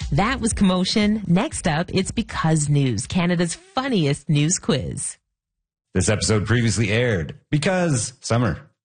That was Commotion. Next up, it's Because News, Canada's funniest news quiz. This episode previously aired because summer.